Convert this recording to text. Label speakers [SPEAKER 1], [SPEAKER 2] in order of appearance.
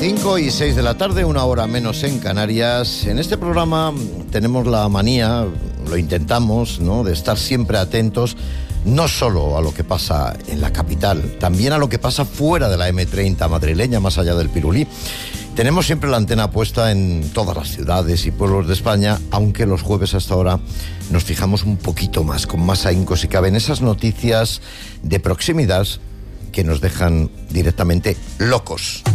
[SPEAKER 1] 5:06 de la tarde, 1 hora menos en Canarias. En este programa tenemos la manía, lo intentamos, ¿no?, de estar siempre atentos, no solo a lo que pasa en la capital, también a lo que pasa fuera de la M30 madrileña, más allá del Pirulí. Tenemos siempre la antena puesta en todas las ciudades y pueblos de España, aunque los jueves hasta ahora nos fijamos un poquito más, con más ahínco si cabe, en esas noticias de proximidad que nos dejan directamente locos.